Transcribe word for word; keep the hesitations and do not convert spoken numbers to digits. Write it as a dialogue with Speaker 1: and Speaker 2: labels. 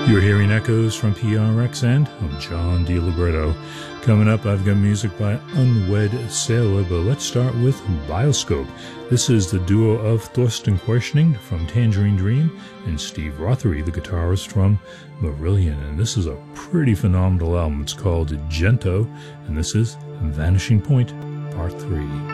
Speaker 1: You're hearing echoes from P R X, and I'm John DiLibretto. Coming up, I've got music by Unwed Sailor, but let's start with Bioscope. This is the duo of Thorsten Querschning from Tangerine Dream and Steve Rothery, the guitarist from Marillion. And this is a pretty phenomenal album. It's called Gento, and this is Vanishing Point, Part three.